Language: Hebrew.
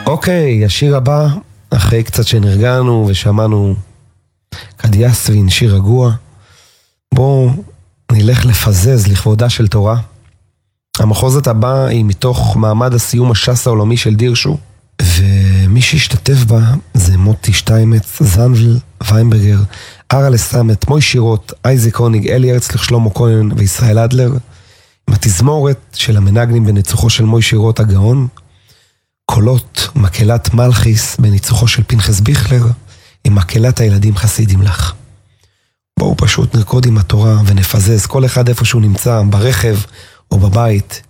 אוקיי, השיר הבא, אחרי קצת שנרגענו ושמענו קדיאסווין, שיר רגוע, בואו נלך לפזז לכבודה של תורה. המחוזת הבאה היא מתוך מעמד הסיום הש"ס העולמי של דירשו, ומי שהשתתף בה זה מוטי שטיימץ, זנבל, ויינברגר, ארלה סמט, מוי שירות, אייזק הוניג, אלי הרצלך, שלמה כהן וישראל אדלר, עם התזמורת של המנגנים בניצוחו של מוי שירות הגאון, קולות מקהלת מלכיס בניצוחו של פנחס ביכלר, עם מקהלת הילדים חסידים לך. בואו פשוט נרקוד עם התורה ונפזז כל אחד איפה שהוא נמצא, ברכב או בבית,